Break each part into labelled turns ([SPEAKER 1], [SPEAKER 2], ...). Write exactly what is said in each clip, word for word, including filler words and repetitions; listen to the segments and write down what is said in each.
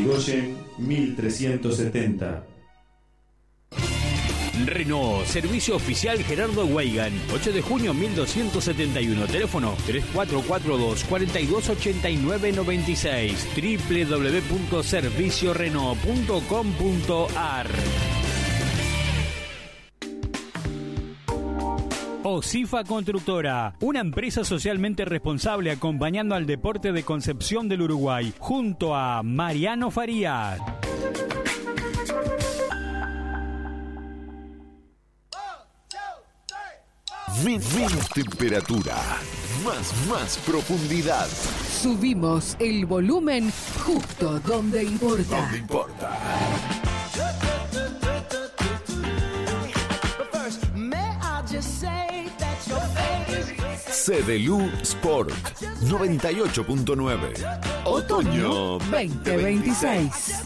[SPEAKER 1] Irigoyen mil trescientos setenta.
[SPEAKER 2] Renault, servicio oficial Gerardo Weigand, ocho de junio mil doscientos setenta y uno, teléfono tres cuatro cuatro dos, cuatro dos ocho nueve nueve seis, doble u doble u doble u punto servicio renault punto com punto a r. Osifa Constructora, una empresa socialmente responsable acompañando al deporte de Concepción del Uruguay, junto a Mariano Farías.
[SPEAKER 3] Menos temperatura, más, más profundidad.
[SPEAKER 4] Subimos el volumen justo donde importa.
[SPEAKER 3] Donde importa. Cedelu Sport noventa y ocho punto nueve. Otoño
[SPEAKER 4] veinte veintiséis.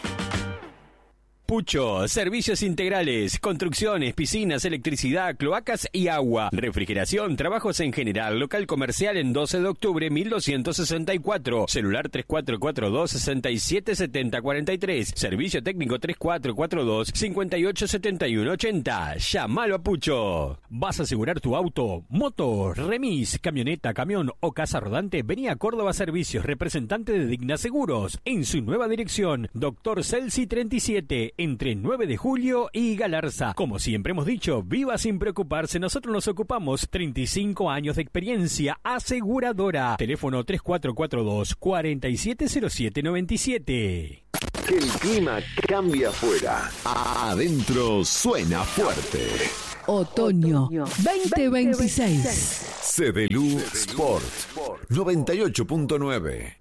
[SPEAKER 2] Pucho, servicios integrales, construcciones, piscinas, electricidad, cloacas y agua, refrigeración, trabajos en general, local comercial en doce de octubre mil doscientos sesenta y cuatro, celular tres cuatro cuatro dos, seis siete siete cero cuatro tres, servicio técnico tres cuatro cuatro dos, cinco ocho siete uno ocho cero, llámalo a Pucho. ¿Vas a asegurar tu auto, moto, remis, camioneta, camión o casa rodante? Vení a Córdoba Servicios, representante de Digna Seguros, en su nueva dirección, Doctor Celsi treinta y siete, entre nueve de julio y Galarza. Como siempre hemos dicho, viva sin preocuparse, nosotros nos ocupamos. Treinta y cinco años de experiencia aseguradora. Teléfono tres cuatro cuatro dos, cuatro siete cero siete nueve siete.
[SPEAKER 3] Que el clima cambia afuera. Adentro suena fuerte.
[SPEAKER 4] Otoño veinte veintiséis.
[SPEAKER 3] Cedelu Sport noventa y ocho punto nueve.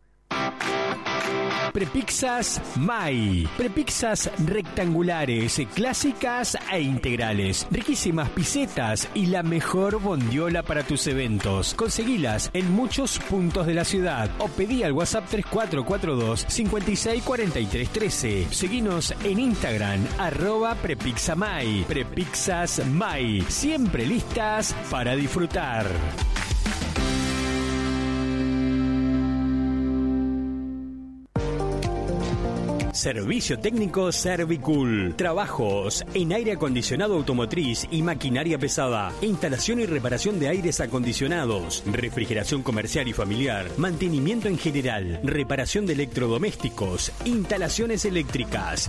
[SPEAKER 2] Prepizzas Mai. Prepizzas rectangulares, clásicas e integrales. Riquísimas pisetas y la mejor bondiola para tus eventos. Conseguilas en muchos puntos de la ciudad o pedí al WhatsApp tres cuatro cuatro dos, cinco seis cuatro tres uno tres. Seguinos en Instagram, arroba Prepizzamai. Prepizzas Mai. Siempre listas para disfrutar. Servicio técnico Servicool. Trabajos en aire acondicionado automotriz y maquinaria pesada. Instalación y reparación de aires acondicionados. Refrigeración comercial y familiar. Mantenimiento en general. Reparación de electrodomésticos. Instalaciones eléctricas.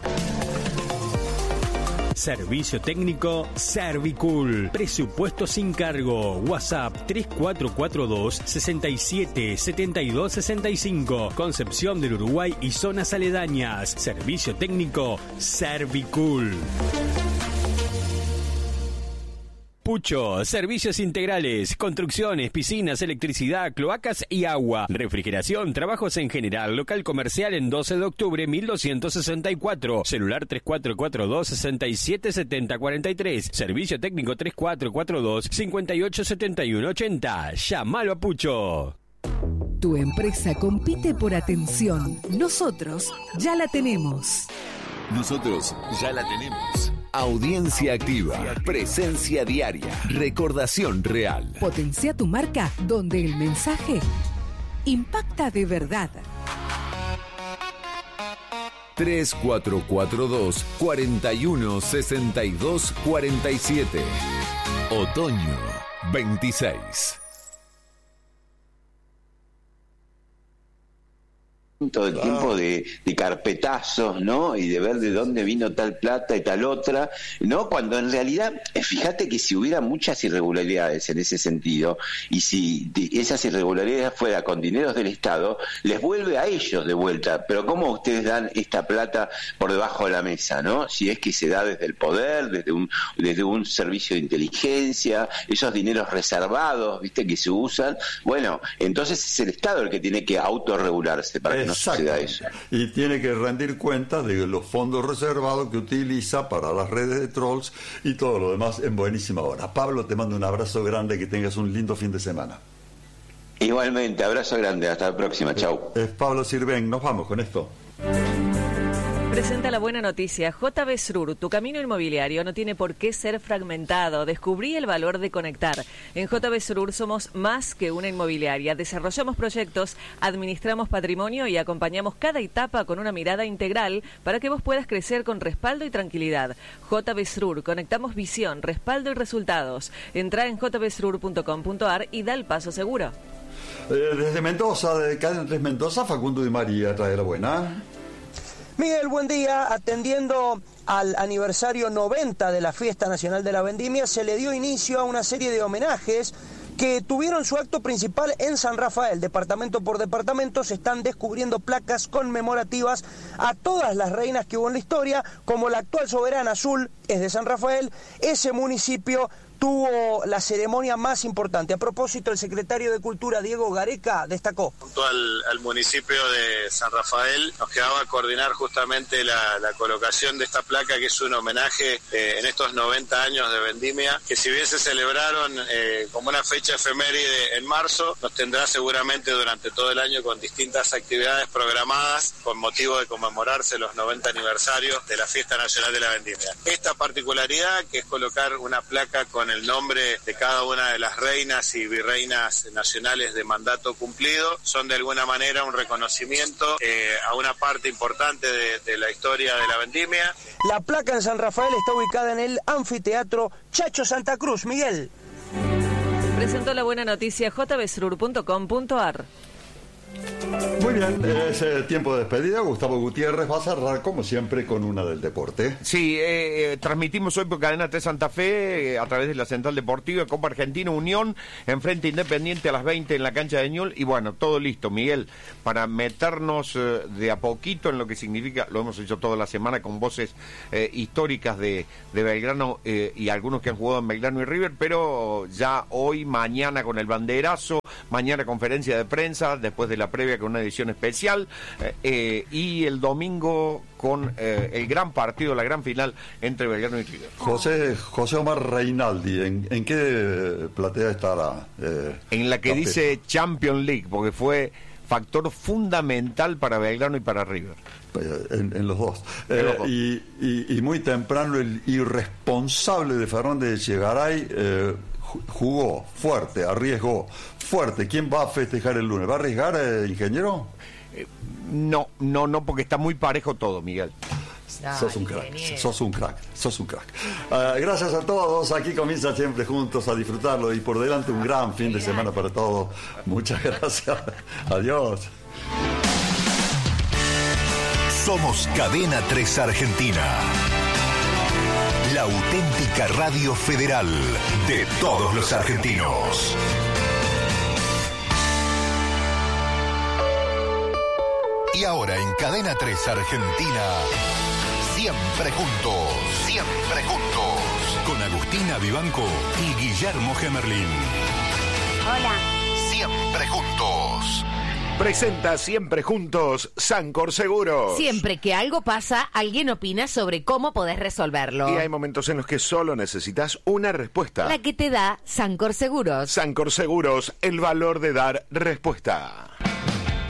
[SPEAKER 2] Servicio técnico Servicool. Presupuesto sin cargo. WhatsApp tres cuatro cuatro dos, seis siete siete dos seis cinco. Concepción del Uruguay y zonas aledañas. Servicio técnico Servicool. Pucho, servicios integrales, construcciones, piscinas, electricidad, cloacas y agua, refrigeración, trabajos en general, local comercial en doce de octubre mil doscientos sesenta y cuatro, celular tres cuatro cuatro dos, seis siete siete cero cuatro tres, servicio técnico tres cuatro cuatro dos, cinco ocho siete uno ocho cero, llámalo a Pucho.
[SPEAKER 4] Tu empresa compite por atención, nosotros ya la tenemos.
[SPEAKER 3] Nosotros ya la tenemos. Audiencia activa, presencia diaria, recordación real.
[SPEAKER 4] Potencia tu marca donde el mensaje impacta de verdad.
[SPEAKER 3] tres cuatro cuatro dos, cuatro uno seis dos cuatro siete. Otoño veintiséis.
[SPEAKER 5] Todo el tiempo de, de carpetazos, ¿no? Y de ver de dónde vino tal plata y tal otra, ¿no? Cuando en realidad, fíjate que si hubiera muchas irregularidades en ese sentido, y si esas irregularidades fuera con dineros del Estado, les vuelve a ellos de vuelta. Pero ¿cómo ustedes dan esta plata por debajo de la mesa, ¿no? Si es que se da desde el poder, desde un, desde un servicio de inteligencia, esos dineros reservados, ¿viste? Que se usan. Bueno, entonces es el Estado el que tiene que autorregularse para que no suceda eso.
[SPEAKER 6] Y tiene que rendir cuenta de los fondos reservados que utiliza para las redes de trolls y todo lo demás en buenísima hora. Pablo, te mando un abrazo grande, que tengas un lindo fin de semana.
[SPEAKER 5] Igualmente, abrazo grande, hasta la próxima, chau.
[SPEAKER 6] Es Pablo Sirven, nos vamos con esto.
[SPEAKER 7] Presenta la buena noticia. J B S R U R, tu camino inmobiliario no tiene por qué ser fragmentado. Descubrí el valor de conectar. En J B S R U R somos más que una inmobiliaria. Desarrollamos proyectos, administramos patrimonio y acompañamos cada etapa con una mirada integral para que vos puedas crecer con respaldo y tranquilidad. J B S R U R, conectamos visión, respaldo y resultados. Entrá en j b s r u r punto com punto a r y da el paso seguro.
[SPEAKER 6] Eh, desde Mendoza, de Cadena tres Mendoza, Facundo Di María trae la buena.
[SPEAKER 8] Miguel, buen día. Atendiendo al aniversario noventa de la Fiesta Nacional de la Vendimia, se le dio inicio a una serie de homenajes que tuvieron su acto principal en San Rafael. Departamento por departamento se están descubriendo placas conmemorativas a todas las reinas que hubo en la historia, como la actual soberana Azul es de San Rafael. Ese municipio tuvo la ceremonia más importante. A propósito, el secretario de Cultura, Diego Gareca, destacó.
[SPEAKER 9] Junto al, al municipio de San Rafael nos quedaba coordinar justamente la, la colocación de esta placa, que es un homenaje eh, en estos noventa años de Vendimia, que si bien se celebraron eh, como una fecha efeméride en marzo, nos tendrá seguramente durante todo el año con distintas actividades programadas con motivo de conmemorarse los noventa aniversarios de la Fiesta Nacional de la Vendimia. Esta particularidad, que es colocar una placa con el nombre de cada una de las reinas y virreinas nacionales de mandato cumplido, son de alguna manera un reconocimiento eh, a una parte importante de, de la historia de la Vendimia.
[SPEAKER 8] La placa en San Rafael está ubicada en el anfiteatro Chacho Santa Cruz. Miguel.
[SPEAKER 7] Presentó la buena noticia j b s r u r punto com punto a r.
[SPEAKER 6] Muy bien, es el tiempo de despedida. Gustavo Gutiérrez va a cerrar, como siempre, con una del deporte.
[SPEAKER 10] Sí, eh, eh, transmitimos hoy por Cadena tres Santa Fe, eh, a través de la Central Deportiva, Copa Argentina, Unión, enfrente Independiente a las veinte en la cancha de Ñol. Y bueno, todo listo, Miguel, para meternos eh, de a poquito en lo que significa, lo hemos hecho toda la semana con voces eh, históricas de, de Belgrano eh, y algunos que han jugado en Belgrano y River, pero ya hoy, mañana con el banderazo, mañana conferencia de prensa, después de la previa con una edición especial, eh, eh, y el domingo con eh, el gran partido, la gran final entre Belgrano y River.
[SPEAKER 6] José, José Omar Reinaldi, ¿en, en qué platea estará? Eh,
[SPEAKER 10] en la que campeón. Dice Champions League, porque fue factor fundamental para Belgrano y para River.
[SPEAKER 6] En, en los dos.
[SPEAKER 10] En
[SPEAKER 6] eh,
[SPEAKER 10] los dos.
[SPEAKER 6] Y, y, y muy temprano el irresponsable de Fernández Echegaray eh, jugó fuerte, arriesgó fuerte. ¿Quién va a festejar el lunes? ¿Va a arriesgar, eh, ingeniero?
[SPEAKER 10] Eh, no, no, no, porque está muy parejo todo, Miguel.
[SPEAKER 6] Dale, sos un crack, ingeniero. sos un crack, sos un crack. Uh, gracias a todos, aquí comienza Siempre Juntos a disfrutarlo y por delante un gran fin de semana para todos. Muchas gracias. Adiós.
[SPEAKER 3] Somos Cadena tres Argentina. La auténtica radio federal de todos los argentinos. Y ahora en Cadena tres Argentina, Siempre Juntos, Siempre Juntos, con Agustina Vivanco y Guillermo Gemerlín.
[SPEAKER 11] Hola.
[SPEAKER 3] Siempre Juntos.
[SPEAKER 12] Presenta Siempre Juntos Sancor Seguros.
[SPEAKER 11] Siempre que algo pasa, alguien opina sobre cómo podés resolverlo.
[SPEAKER 12] Y hay momentos en los que solo necesitas una respuesta.
[SPEAKER 11] La que te da Sancor Seguros.
[SPEAKER 12] Sancor Seguros, el valor de dar respuesta.